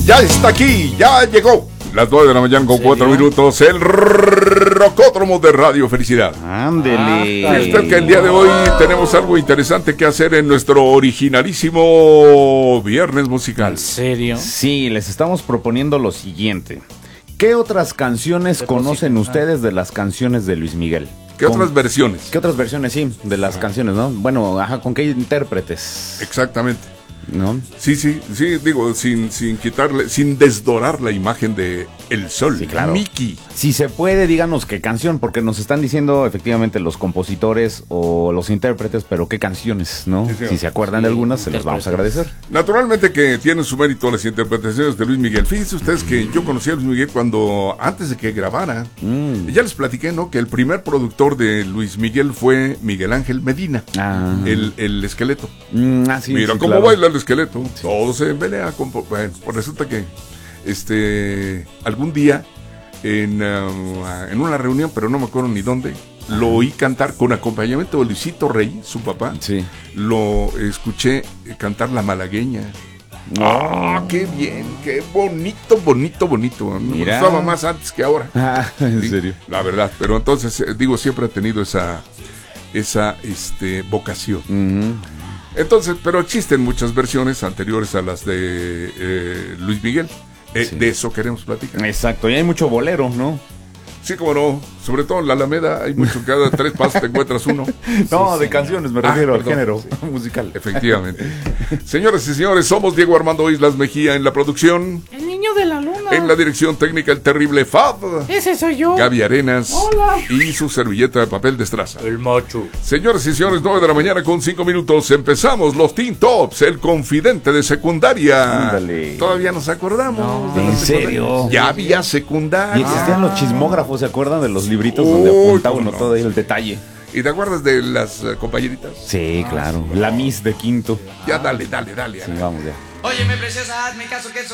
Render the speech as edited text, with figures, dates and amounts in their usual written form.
Ya está aquí, ya llegó. Las 9 de la mañana con 4 minutos, el Rocódromo de Radio Felicidad. Ándele. Usted que el día de hoy tenemos algo interesante que hacer en nuestro originalísimo Viernes Musical. ¿En serio? Sí, les estamos proponiendo lo siguiente. ¿Qué otras canciones conocen ustedes de las canciones de Luis Miguel? ¿Qué otras versiones? ¿Qué otras versiones, sí, de las canciones, no? Bueno, ¿con qué intérpretes? Exactamente. ¿No? Sí, digo, sin quitarle, sin desdorar la imagen de El Sol, Sí, claro. Mickey. Si se puede, díganos qué canción, porque nos están diciendo efectivamente los compositores o los intérpretes, pero qué canciones, ¿no? Sí, señor. Si se acuerdan de algunas, se los vamos a agradecer. Naturalmente que tienen su mérito las interpretaciones de Luis Miguel. Fíjense ustedes que yo conocí a Luis Miguel cuando, antes de que grabara, ya les platiqué, ¿no? Que el primer productor de Luis Miguel fue Miguel Ángel Medina, el esqueleto. Sí, Mira sí, cómo claro. baila el esqueleto. Todo se pelea. Bueno, pues resulta que algún día en una reunión, pero no me acuerdo ni dónde, lo oí cantar con acompañamiento de Luisito Rey, su papá. Sí. Lo escuché cantar La Malagueña. ¡Ah, qué bien! ¡Qué bonito! Me Mira. gustaba más antes que ahora. ¿En Sí, serio? la verdad. Pero entonces, digo, siempre he tenido esa vocación. Entonces, pero existen muchas versiones anteriores a las de Luis Miguel. Sí. De eso queremos platicar. Exacto, y hay mucho bolero, ¿no? Sí, como no. Sobre todo en la Alameda hay mucho, cada 3 pasos te encuentras uno. No, de canciones me refiero al perdón, género sí. musical. Efectivamente. Señoras y señores, somos Diego Armando Islas Mejía en la producción. El niño de la luna. En la dirección técnica, el terrible Fab. Ese soy yo. Gaby Arenas. Hola. Y su servilleta de papel de estraza. El macho. Señores y señores, 9 de la mañana con 5 minutos. Empezamos los Teen Tops, el confidente de secundaria. Ándale. Todavía nos acordamos. de la ¿En secundaria. serio? Ya había Y secundaria. existían los chismógrafos, ¿se acuerdan de los libritos donde Uy, apuntaba cómo uno no. todo ahí el detalle? ¿Y te acuerdas de las compañeritas? Sí, claro. La Miss de quinto. Ya dale. Sí, vamos ya. Óyeme, preciosa, hazme caso que eso